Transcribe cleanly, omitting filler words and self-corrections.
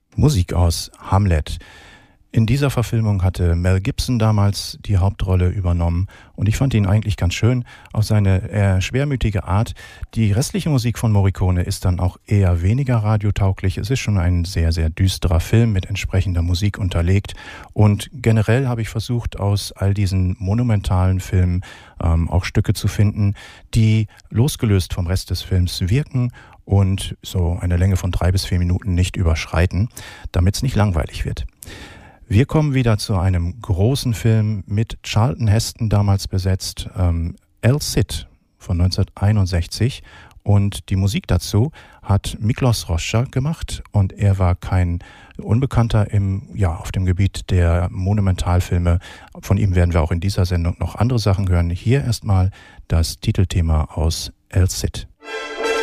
Musik aus Hamlet. In dieser Verfilmung hatte Mel Gibson damals die Hauptrolle übernommen und ich fand ihn eigentlich ganz schön auf seine eher schwermütige Art. Die restliche Musik von Morricone ist dann auch eher weniger radiotauglich. Es ist schon ein sehr, sehr düsterer Film mit entsprechender Musik unterlegt und generell habe ich versucht, aus all diesen monumentalen Filmen auch Stücke zu finden, die losgelöst vom Rest des Films wirken und so eine Länge von 3 bis 4 Minuten nicht überschreiten, damit es nicht langweilig wird. Wir kommen wieder zu einem großen Film mit Charlton Heston damals besetzt, El Cid von 1961 und die Musik dazu hat Miklos Rozsa gemacht und er war kein Unbekannter auf dem Gebiet der Monumentalfilme. Von ihm werden wir auch in dieser Sendung noch andere Sachen hören. Hier erstmal das Titelthema aus El Cid.